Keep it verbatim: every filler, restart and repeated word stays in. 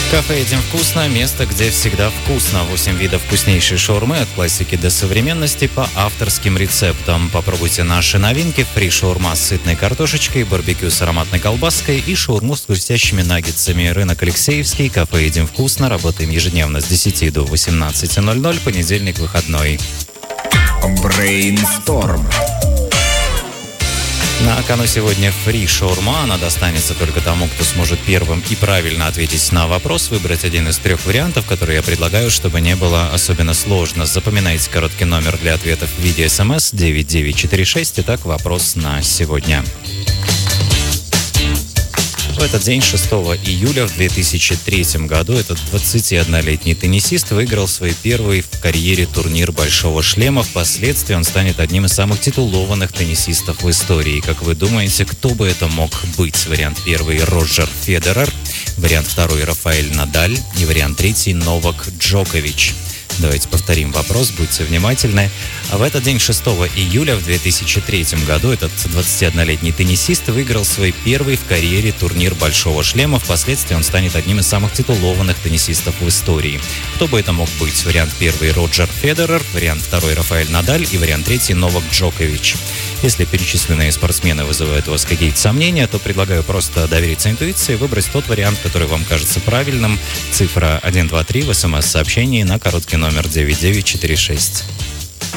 Кафе «Едим вкусно» – место, где всегда вкусно. Восемь видов вкуснейшей шаурмы от классики до современности по авторским рецептам. Попробуйте наши новинки: фри-шаурма с сытной картошечкой, барбекю с ароматной колбаской и шаурму с хрустящими наггетсами. Рынок Алексеевский, кафе «Едим вкусно». Работаем ежедневно с десяти до восемнадцати ноль-ноль, понедельник, выходной. Брейнсторм. На кону сегодня фри-шаурма. Она достанется только тому, кто сможет первым и правильно ответить на вопрос, выбрать один из трех вариантов, которые я предлагаю, чтобы не было особенно сложно. Запоминайте короткий номер для ответов в виде смс девять девять четыре шесть. Итак, вопрос на сегодня. В этот день, шестого июля в две тысячи третьем году, этот двадцатиоднолетний теннисист выиграл свой первый в карьере турнир «Большого шлема». Впоследствии он станет одним из самых титулованных теннисистов в истории. Как вы думаете, кто бы это мог быть? Вариант первый – Роджер Федерер, вариант второй – Рафаэль Надаль и вариант третий – Новак Джокович. Давайте повторим вопрос, будьте внимательны. В этот день, шестого июля в две тысячи третьем году, этот двадцатиоднолетний теннисист выиграл свой первый в карьере турнир «Большого шлема». Впоследствии он станет одним из самых титулованных теннисистов в истории. Кто бы это мог быть? Вариант первый – Роджер Федерер, вариант второй – Рафаэль Надаль и вариант третий – Новак Джокович. Если перечисленные спортсмены вызывают у вас какие-то сомнения, то предлагаю просто довериться интуиции и выбрать тот вариант, который вам кажется правильным. Цифра один два три в смс-сообщении на короткий номер девять девять четыре шесть.